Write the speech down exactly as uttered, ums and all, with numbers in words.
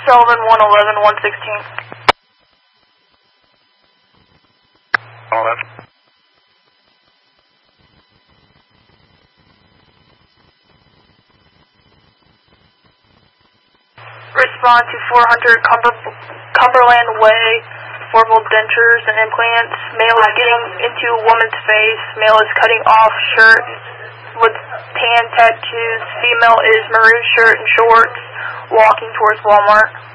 Sullivan, one eleven, one sixteen. All that. Respond to four hundred Cumber, Cumberland Way, formal dentures and implants. Male is getting into woman's face. Male is cutting off shirt with tan tattoos. Female is maroon shirt and shorts, walking towards Walmart.